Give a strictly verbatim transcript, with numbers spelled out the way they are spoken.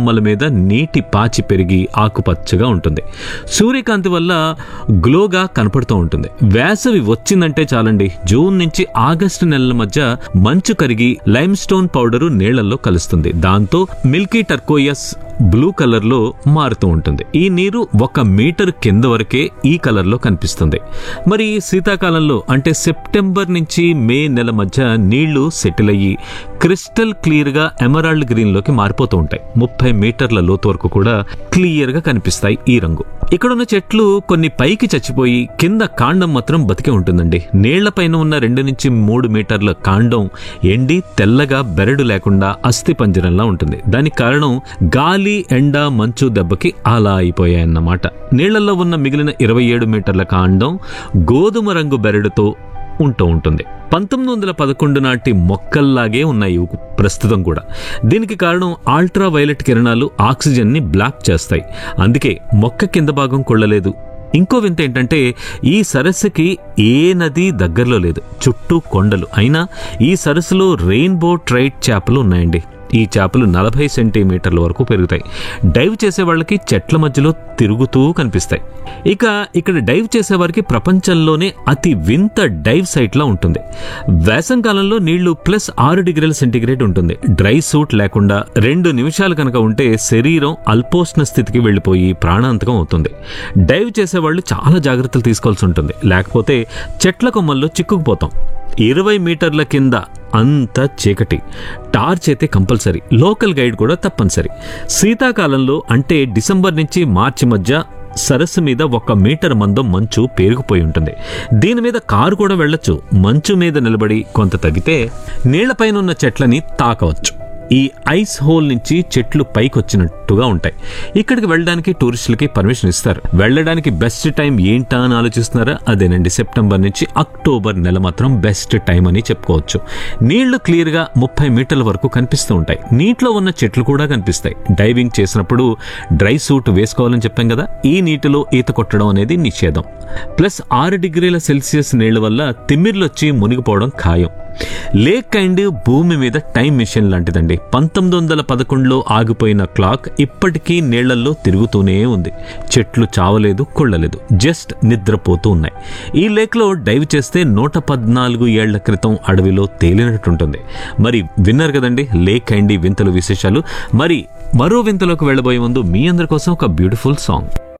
కొమ్మల మీద నీటి పాచి పెరిగి ఆకుపచ్చగా ఉంటుంది. సూర్యకాంతి వల్ల గ్లోగా కనపడుతూ ఉంటుంది. వేసవి వచ్చిందంటే చాలండి, జూన్ నుంచి ఆగస్టు నెలల మధ్య మంచు కరిగి లైమ్ స్టోన్ పౌడరు నీళ్లలో కలుస్తుంది. దాంతో మిల్కీ టర్కోయస్ బ్లూ కలర్ లో మారుతూ ఉంటుంది. ఈ నీరు ఒక మీటర్ కింద వరకే ఈ కలర్ లో కనిపిస్తుంది. మరి శీతాకాలంలో అంటే సెప్టెంబర్ నుంచి మే నెల మధ్య నీళ్లు సెటిల్ అయ్యి క్రిస్టల్ క్లియర్ గా ఎమరాల్డ్ గ్రీన్ లోకి మారిపోతూ ఉంటాయి. ముప్పై మీటర్ల లోతు వరకు కూడా క్లియర్ గా కనిపిస్తాయి ఈ రంగు. ఇక్కడున్న చెట్లు కొన్ని పైకి చచ్చిపోయి కింద కాండం మాత్రం బతికే ఉంటుందండి. నీళ్ల పైన ఉన్న రెండు నుంచి మూడు మీటర్ల కాండం ఎండి తెల్లగా బెరడు లేకుండా అస్థి పంజరంలా ఉంటుంది. దానికి కారణం గాలి, ఎండ, మంచు దెబ్బకి అలా అయిపోయాయన్నమాట. నీళ్లలో ఉన్న మిగిలిన ఇరవై ఏడు మీటర్ల కాండం గోధుమ రంగు బెరడుతో ఉంటూ ఉంటుంది. పంతొమ్మిది వందల పదకొండు నాటి మొక్కల్లాగే ఉన్నాయి ప్రస్తుతం కూడా. దీనికి కారణం అల్ట్రా వైలెట్ కిరణాలు ఆక్సిజన్ ని బ్లాక్ చేస్తాయి. అందుకే మొక్క కింద భాగం కొళ్ళలేదు. ఇంకో వింత ఏంటంటే ఈ సరస్సుకి ఏ నది దగ్గరలో లేదు, చుట్టూ కొండలు. అయినా ఈ సరస్సులో రెయిన్బో ట్రైట్ చేపలు ఉన్నాయండి. ఈ చేపలు నలభై సెంటీమీటర్ల వరకు పెరుగుతాయి. డైవ్ చేసే వాళ్ళకి చెట్ల మధ్యలో తిరుగుతూ కనిపిస్తాయి. ఇక ఇక్కడ డైవ్ చేసే వారికి ప్రపంచంలోనే అతి వింత డైవ్ సైట్ లా ఉంటుంది. వేసంకాలంలో నీళ్లు ప్లస్ ఆరు డిగ్రీల సెంటీగ్రేడ్ ఉంటుంది. డ్రై సూట్ లేకుండా రెండు నిమిషాలు కనుక ఉంటే శరీరం అల్పోష్ణ స్థితికి వెళ్ళిపోయి ప్రాణాంతకం అవుతుంది. డైవ్ చేసేవాళ్ళు చాలా జాగ్రత్తలు తీసుకోవాల్సి ఉంటుంది, లేకపోతే చెట్ల కొమ్మల్లో చిక్కుకుపోతాం. ఇరవై మీటర్ల కింద అంత చీకటి, టార్చ్ అయితే కంపల్సరీ, లోకల్ గైడ్ కూడా తప్పనిసరి. శీతాకాలంలో అంటే డిసెంబర్ నుంచి మార్చి మధ్య సరస్సు మీద ఒక మీటర్ మందం మంచు పేరుకుపోయి ఉంటుంది. దీని మీద కారు కూడా వెళ్ళొచ్చు. మంచు మీద నిలబడి కొంత తగ్గితే నీళ్లపైన ఉన్న చెట్లని తాకవచ్చు. ఈ ఐస్ హోల్ నుంచి చెట్లు పైకి వచ్చినట్టుగా ఉంటాయి. ఇక్కడికి వెళ్ళడానికి టూరిస్టులకి పర్మిషన్ ఇస్తారు. వెళ్ళడానికి బెస్ట్ టైం ఏంటా అని ఆలోచిస్తున్నారా? అదేనండి, సెప్టెంబర్ నుంచి అక్టోబర్ నెల మాత్రం బెస్ట్ టైం అని చెప్పుకోవచ్చు. నీళ్లు క్లియర్ గా ముప్పై మీటర్ల వరకు కనిపిస్తూ ఉంటాయి. నీటిలో ఉన్న చెట్లు కూడా కనిపిస్తాయి. డైవింగ్ చేసినప్పుడు డ్రై సూట్ వేసుకోవాలని చెప్పాం కదా. ఈ నీటిలో ఈత కొట్టడం అనేది నిషేధం. ప్లస్ ఆరు డిగ్రీల సెల్సియస్ నీళ్ల వల్ల తిమ్మిర్లొచ్చి మునిగిపోవడం ఖాయం. లేక్ అండ్ భూమి మీద టైం మిషన్ లాంటిదండి. పంతొమ్మిది వందల పదకొండులో ఆగిపోయిన క్లాక్ ఇప్పటికీ నీళ్లల్లో తిరుగుతూనే ఉంది. చెట్లు చావలేదు, కొళ్ళలేదు, జస్ట్ నిద్రపోతూ ఉన్నాయి. ఈ లేక్ లో డైవ్ చేస్తే నూట పద్నాలుగు ఏళ్ల క్రితం అడవిలో తేలినట్టుంటుంది. మరి విన్నారు కదండి లేక్ అండ్ వింతలు విశేషాలు. మరి మరో వింతలోకి వెళ్ళబోయే ముందు మీ అందరి కోసం ఒక బ్యూటిఫుల్ సాంగ్.